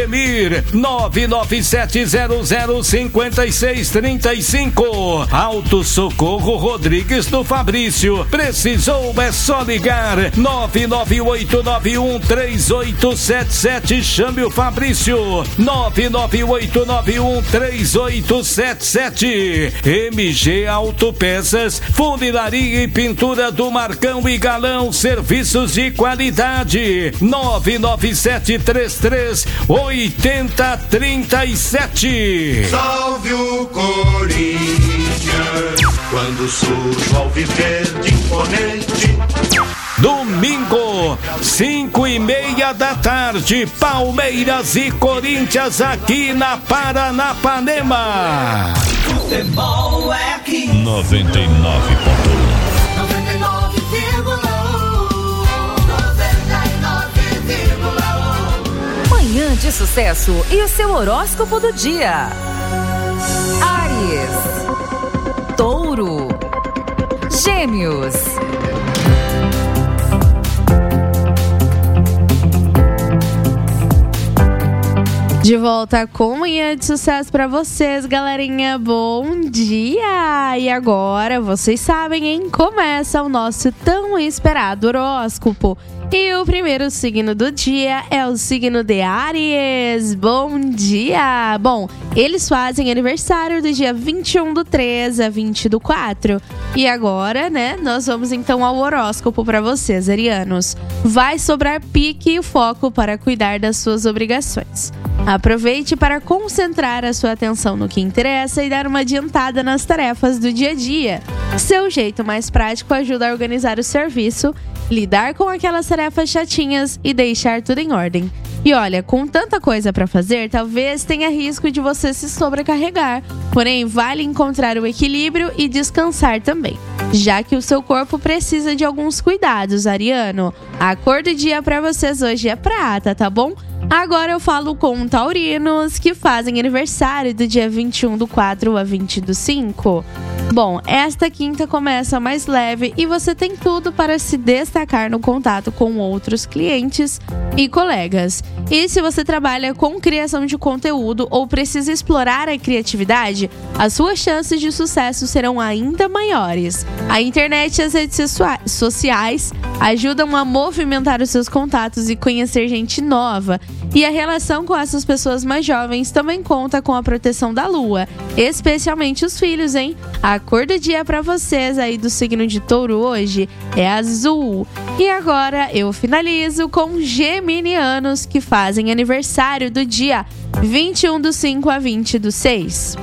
Emir 997005635. Auto Socorro Rodrigues do Fabrício. Precisou, é só ligar 998913877. Chame o Fabrício 998913877. MG Autopeças, funilaria e pintura do Marcão e Galão, serviços de qualidade. 997338037. Salve o Corinthians, quando surge ao viver de imponente. Domingo, 5:30 da tarde, Palmeiras e Corinthians aqui na Paranapanema. Futebol é aqui. 99.1. Manhã de sucesso e o seu horóscopo do dia. Áries, Touro, Gêmeos. De volta com Manhã de Sucesso pra vocês, galerinha. Bom dia! E agora, vocês sabem, hein? Começa o nosso tão esperado horóscopo. E o primeiro signo do dia é o signo de Áries. Bom dia! Bom, eles fazem aniversário do dia 21/3 a 20/4. E agora, né, nós vamos então ao horóscopo para vocês, arianos. Vai sobrar pique e foco para cuidar das suas obrigações. Aproveite para concentrar a sua atenção no que interessa e dar uma adiantada nas tarefas do dia a dia. Seu jeito mais prático ajuda a organizar o serviço, lidar com aquelas tarefas chatinhas e deixar tudo em ordem. E olha, com tanta coisa para fazer, talvez tenha risco de você se sobrecarregar. Porém, vale encontrar o equilíbrio e descansar também, já que o seu corpo precisa de alguns cuidados, ariano. A cor do dia para vocês hoje é prata, tá bom? Agora eu falo com taurinos que fazem aniversário do dia 21/4 a 20/5. Bom, esta quinta começa mais leve e você tem tudo para se destacar no contato com outros clientes e colegas. E se você trabalha com criação de conteúdo ou precisa explorar a criatividade, as suas chances de sucesso serão ainda maiores. A internet e as redes sociais ajudam a movimentar os seus contatos e conhecer gente nova. E a relação com essas pessoas mais jovens também conta com a proteção da lua, especialmente os filhos, hein? A cor do dia para vocês aí do signo de Touro hoje é azul. E agora eu finalizo com geminianos que fazem aniversário do dia 21/5 a 20/6.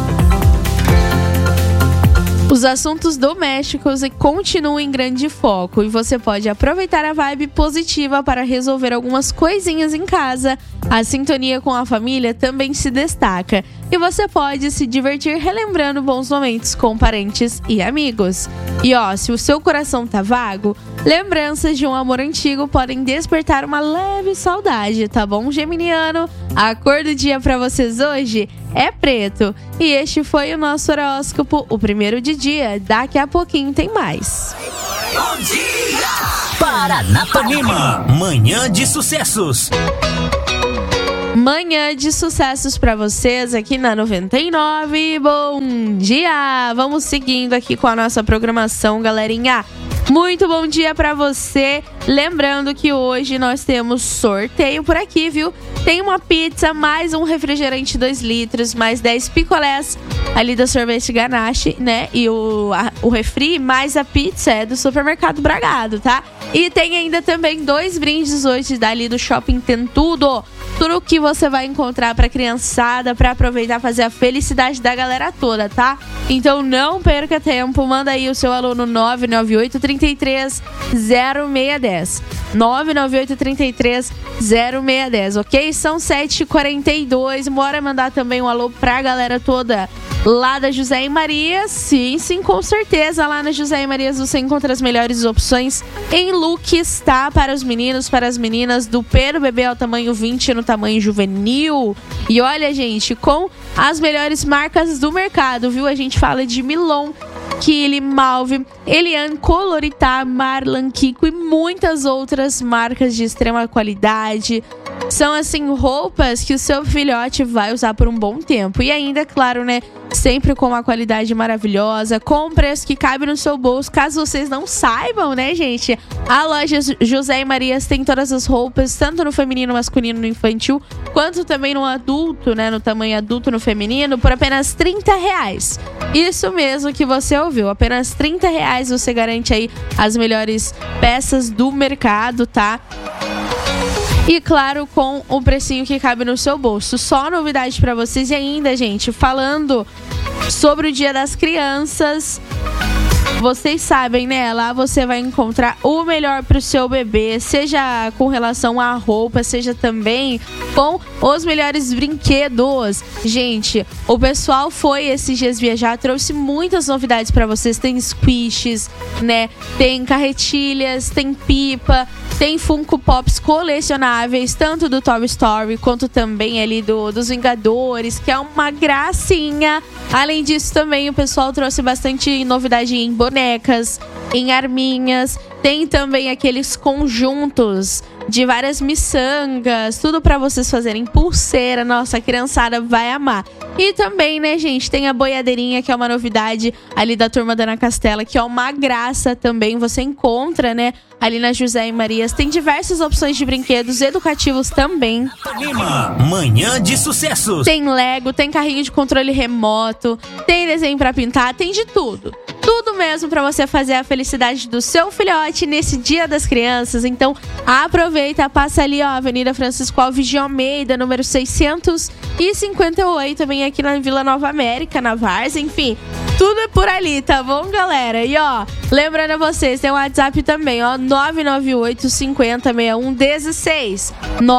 Os assuntos domésticos continuam em grande foco e você pode aproveitar a vibe positiva para resolver algumas coisinhas em casa. A sintonia com a família também se destaca e você pode se divertir relembrando bons momentos com parentes e amigos. E ó, se o seu coração tá vago, lembranças de um amor antigo podem despertar uma leve saudade, tá bom, geminiano? A cor do dia para vocês hoje é preto. E este foi o nosso horóscopo, o primeiro de dia. Daqui a pouquinho tem mais. Bom dia! Paranapanema, manhã de sucessos. Manhã de sucessos para vocês aqui na 99. Bom dia! Vamos seguindo aqui com a nossa programação, galerinha. Muito bom dia para você. Lembrando que hoje nós temos sorteio por aqui, viu? Tem uma pizza, mais um refrigerante 2 litros, mais 10 picolés ali da Sorvete Ganache, né? E o refri, mais a pizza é do Supermercado Bragado, tá? E tem ainda também 2 brindes hoje dali do Shopping Tem Tudo. Tudo que você vai encontrar pra criançada, pra aproveitar, fazer a felicidade da galera toda, tá? Então não perca tempo, manda aí o seu alô no 998-33-0610. 998-33-0610, ok? São 7h42, bora mandar também um alô pra galera toda lá da José e Marias. Sim, com certeza, lá na José e Marias você encontra as melhores opções em looks, tá? Para os meninos, para as meninas, do Pero Bebê ao tamanho 20 no tamanho juvenil. E olha, gente, com as melhores marcas do mercado, viu? A gente fala de Milon, Kili, Malve, Eliane, Coloritá, Marlan, Kiko e muitas outras marcas de extrema qualidade. São, assim, roupas que o seu filhote vai usar por um bom tempo. E ainda, claro, né, sempre com uma qualidade maravilhosa, com um preço que cabe no seu bolso. Caso vocês não saibam, né, gente? A loja José e Marias tem todas as roupas, tanto no feminino, masculino, no infantil, quanto também no adulto, né, no tamanho adulto, no feminino, por apenas R$30. Isso mesmo que você ouviu, apenas R$30 você garante aí as melhores peças do mercado, tá? E claro, com o precinho que cabe no seu bolso. Só novidade pra vocês. E ainda, gente, falando sobre o Dia das Crianças, vocês sabem, né? Lá você vai encontrar o melhor pro seu bebê, seja com relação à roupa, seja também com os melhores brinquedos. Gente, o pessoal foi esses dias viajar, trouxe muitas novidades pra vocês. Tem squishes, né? Tem carretilhas, tem pipa, tem Funko Pops colecionáveis, tanto do Toy Story quanto também ali dos Vingadores, que é uma gracinha. Além disso, também o pessoal trouxe bastante novidade em bonecas, em arminhas. Tem também aqueles conjuntos de várias miçangas, tudo pra vocês fazerem pulseira. Nossa, a criançada vai amar. E também, né, gente, tem a boiadeirinha, que é uma novidade ali da turma da Ana Castela, que é uma graça também. Você encontra, né, ali na José e Marias. Tem diversas opções de brinquedos educativos também. Manhã de Sucessos. Tem Lego, tem carrinho de controle remoto, tem desenho pra pintar, tem de tudo. Tudo mesmo pra você fazer a felicidade do seu filhote nesse Dia das Crianças. Então, aproveita, passa ali, ó, Avenida Francisco Alves de Almeida, número 658, também aqui na Vila Nova América, na Várzea, enfim. Tudo é por ali, tá bom, galera? E, ó, lembrando a vocês, tem um WhatsApp também, ó, 998-50-6116.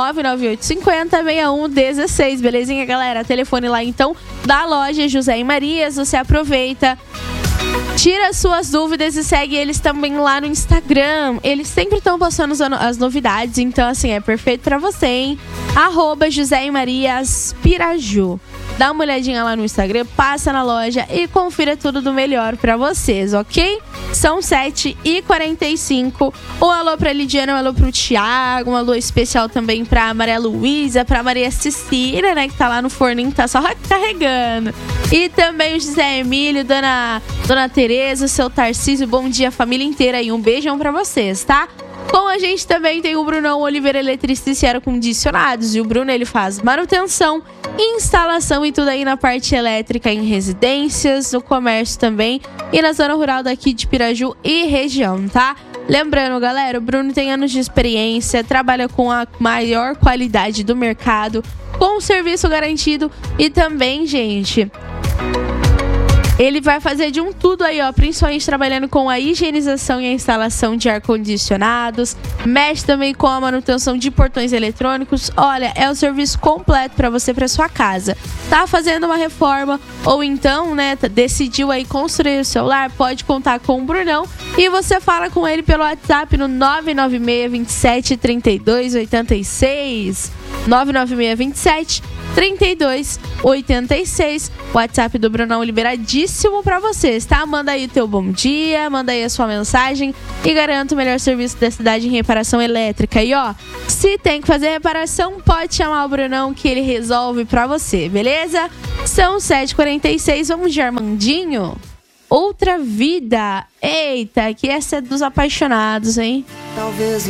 998-50-6116, belezinha, galera? Telefone lá, então, da loja José e Marias. Você aproveita, tira suas dúvidas e segue eles também lá no Instagram. Eles sempre estão postando as novidades, então, assim, é perfeito pra você, hein? @José e Marias Piraju. Dá uma olhadinha lá no Instagram, passa na loja e confira tudo do melhor pra vocês, ok? São 7h45. Um alô pra Lidiana, um alô pro Thiago, um alô especial também pra Maria Luísa, pra Maria Cecília, né, que tá lá no forninho, tá só carregando. E também o José Emílio, Dona Tereza, seu Tarcísio, bom dia, família inteira aí. Um beijão pra vocês, tá? Com a gente também tem o Brunão Oliveira, eletricista e ar-condicionados. E o Bruno, ele faz manutenção, instalação e tudo aí na parte elétrica em residências, no comércio também e na zona rural daqui de Piraju e região, tá? Lembrando, galera, o Bruno tem anos de experiência, trabalha com a maior qualidade do mercado, com o serviço garantido e também, gente, ele vai fazer de um tudo aí, ó, principalmente trabalhando com a higienização e a instalação de ar-condicionados. Mexe também com a manutenção de portões eletrônicos. Olha, é o serviço completo para você, para sua casa. Tá fazendo uma reforma ou então, né, decidiu aí construir o seu lar? Pode contar com o Brunão e você fala com ele pelo WhatsApp no 996-27-3286. 996-27-3286. WhatsApp do Brunão liberadíssimo pra vocês, tá? Manda aí o teu bom dia, manda aí a sua mensagem e garanta o melhor serviço da cidade em reparação elétrica. E ó, se tem que fazer reparação, pode chamar o Brunão que ele resolve pra você, beleza? São 7h46, vamos de Armandinho. Outra Vida. Eita, que essa é dos apaixonados, hein? Talvez